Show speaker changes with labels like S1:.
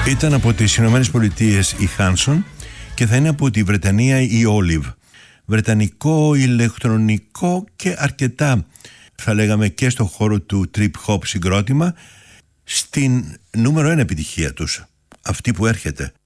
S1: Ήταν από τις Ηνωμένες Πολιτείες η Hanson και θα είναι από τη Βρετανία η Olive. Βρετανικό, ηλεκτρονικό και αρκετά, θα λέγαμε, και στο χώρο του trip hop συγκρότημα, στην νούμερο 1 επιτυχία τους, αυτή που έρχεται.